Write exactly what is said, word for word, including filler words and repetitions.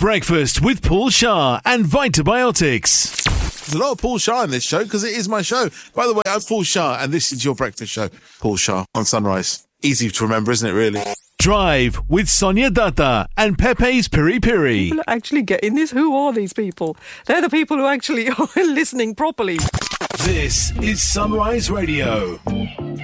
Breakfast with Paul Shah and Vitabiotics. There's a lot of Paul Shah in this show because it is my show. By the way, I'm Paul Shah and this is your breakfast show. Paul Shah on Sunrise. Easy to remember, isn't it, really? Drive with Sonia Dutta and Pepe's Piri Piri. People are actually getting this. Who are these people? They're the people who actually are listening properly. This is Sunrise Radio.